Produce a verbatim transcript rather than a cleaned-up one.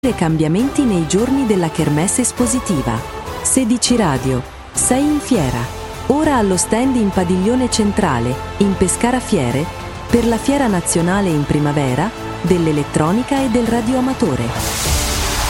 Cambiamenti nei giorni della Kermesse espositiva. sedici Radio, sei in fiera. Ora allo stand in Padiglione Centrale, in Pescara Fiere, per la Fiera Nazionale in Primavera dell'Elettronica e del Radioamatore.